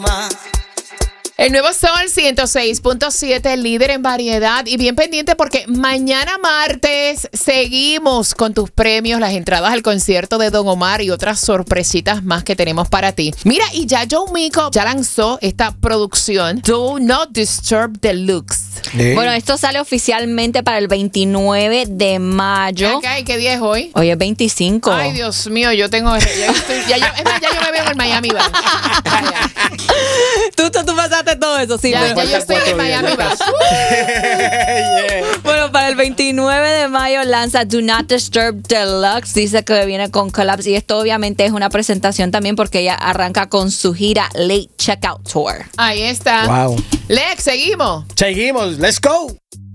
El nuevo Sol 106.7, líder en variedad. Y bien pendiente porque mañana martes seguimos con tus premios, las entradas al concierto de Don Omar y otras sorpresitas más que tenemos para ti. Mira, y ya Joe Mico ya lanzó esta producción, Do Not Disturb Deluxe. Bueno, esto sale oficialmente para el 29 de mayo. Okay, ¿qué día es hoy? Hoy es 25. Ay, Dios mío, yo tengo... Ya yo me veo en el Miami Band. Tú pasaste todo eso, sí. Ya yo estoy en el Miami Band. Bueno, para el 29 de mayo lanza Do Not Disturb Deluxe. Dice que viene con collabs y esto obviamente es una presentación también porque ella arranca con su gira Late Checkout Tour. Ahí está. Wow. Lex, seguimos. Seguimos. Let's go.